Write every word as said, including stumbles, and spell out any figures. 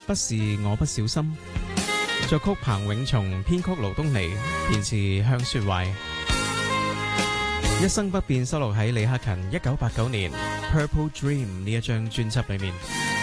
不是我不小心，作曲彭永松，編曲盧東尼，填詞向雪懷。一生不變收錄喺李克勤一九八九年《Purple Dream》呢一張專輯裏面。